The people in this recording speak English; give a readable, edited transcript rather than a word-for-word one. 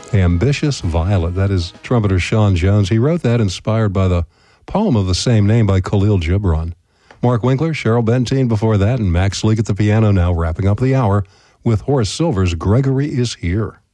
Ambitious Violet. That is trumpeter Sean Jones. He wrote that inspired by the poem of the same name by Khalil Gibran. Mark Winkler, Cheryl Bentine before that, and Max Leak at the piano now, wrapping up the hour with Horace Silver's Gregory is Here.